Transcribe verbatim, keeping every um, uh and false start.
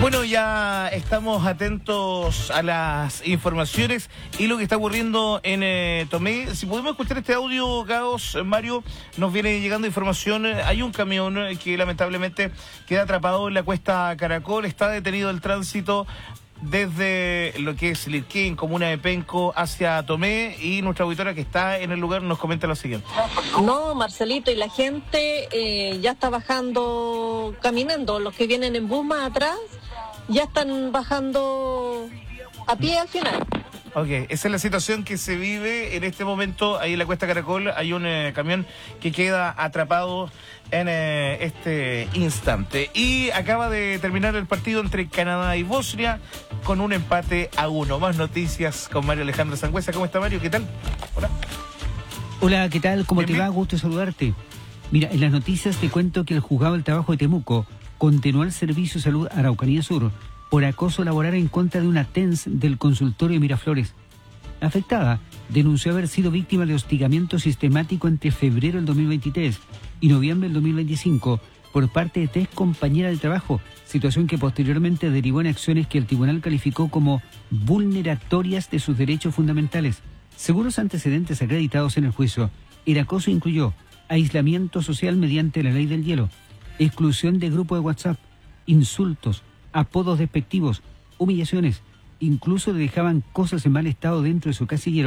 Bueno, ya estamos atentos a las informaciones y lo que está ocurriendo en eh, Tomé. Si podemos escuchar este audio, Gaos, Mario, nos viene llegando información. Hay un camión que lamentablemente queda atrapado en la cuesta Caracol. Está detenido el tránsito desde lo que es Lirquén, comuna de Penco, hacia Tomé, y nuestra auditora que está en el lugar nos comenta lo siguiente. No, Marcelito, y la gente eh, ya está bajando, caminando. Los que vienen en bus más atrás ya están bajando a pie al final. Ok, esa es la situación que se vive en este momento ahí en la Cuesta Caracol. Hay un eh, camión que queda atrapado en eh, este instante. Y acaba de terminar el partido entre Canadá y Bosnia con un empate a uno. Más noticias con Mario Alejandro Sangüesa. ¿Cómo está, Mario? ¿Qué tal? Hola. Hola, ¿qué tal? ¿Cómo Bien, te va? Gusto saludarte. Mira, en las noticias te cuento que el Juzgado del Trabajo de Temuco continuó el Servicio de Salud Araucanía Sur por acoso laboral en contra de una T E N S del consultorio Miraflores. La afectada denunció haber sido víctima de hostigamiento sistemático entre febrero del dos mil veintitrés y noviembre del dos mil veinticinco por parte de tres compañeras de trabajo, situación que posteriormente derivó en acciones que el tribunal calificó como vulneratorias de sus derechos fundamentales. Según los antecedentes acreditados en el juicio, el acoso incluyó aislamiento social mediante la ley del hielo, exclusión de grupo de WhatsApp, insultos, apodos despectivos, humillaciones, incluso le dejaban cosas en mal estado dentro de su casillero.